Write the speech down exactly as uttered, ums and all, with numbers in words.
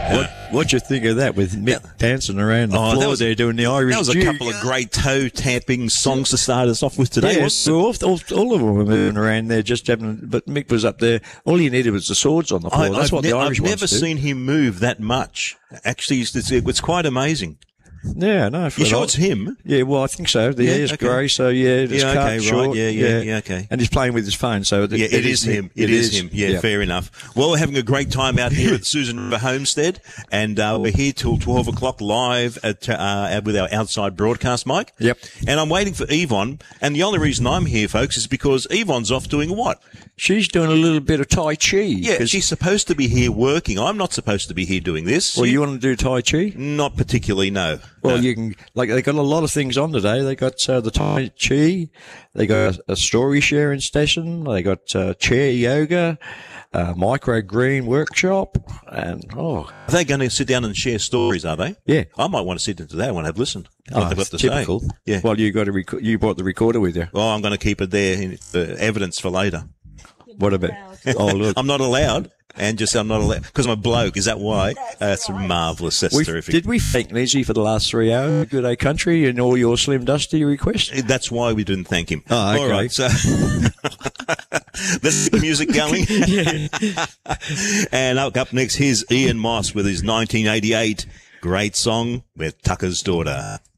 What what you think of that with Mick dancing around the Oh, floor that was- there doing the Irish That was a jig? couple of great toe-tapping songs to start us off with today. Yeah, wasn't it? so all, all, all of them were moving around there, just having. But Mick was up there. All he needed was the swords on the floor. I, That's I've, what ne- the Irish I've ones never do. seen him move that much. Actually, it's, it's, it's quite amazing. Yeah, no. for You an sure old- it's him? Yeah, well, I think so. The Yeah, hair's okay. grey, so yeah, it's Yeah, cut okay, right. short. Yeah, yeah, yeah, okay. And he's playing with his phone, so Yeah, it is him. It is him. Yeah, fair enough. Well, we're having a great time out here at the Susan River Homestead, and uh, we're here till twelve o'clock live at, uh, with our outside broadcast mic. Yep. And I'm waiting for Yvonne, and the only reason I'm here, folks, is because Yvonne's off doing what? She's doing a little bit of Tai Chi. Yeah, 'cause- she's supposed to be here working. I'm not supposed to be here doing this. Well, you want to do Tai Chi? Not particularly, no. Well, No. you can, like, they got a lot of things on today. They got uh, the Tai Chi, they got a, a story sharing session, they got uh, chair yoga, uh, micro green workshop, and oh, Are they going to sit down and share stories, are they? Yeah. I might want to sit into that one and have listened. What oh, they've got it's to typical. say. Yeah. Well, you got to rec- you brought the recorder with you. Oh, I'm going to keep it there in uh, evidence for later. What about? Oh, look. I'm not allowed. And just I'm not allowed because I'm a bloke. Is that why? That's marvellous. That's We, terrific. did we thank Lizzie for the last three hours? Good Day Country and all your Slim Dusty requests? That's why we didn't thank him. Oh, okay. All right. So let's get the music going. And up, up next, here's Ian Moss with his nineteen eighty-eight great song with Tucker's Daughter.